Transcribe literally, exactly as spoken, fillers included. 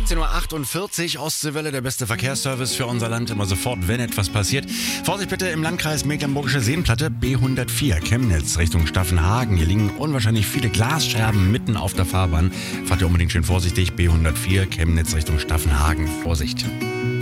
siebzehn Uhr achtundvierzig, Ostseewelle, der beste Verkehrsservice für unser Land, immer sofort, wenn etwas passiert. Vorsicht bitte im Landkreis Mecklenburgische Seenplatte, B hundertvier, Chemnitz, Richtung Staffenhagen. Hier liegen unwahrscheinlich viele Glasscherben mitten auf der Fahrbahn. Fahrt ihr unbedingt schön vorsichtig, B hundertvier, Chemnitz, Richtung Staffenhagen. Vorsicht.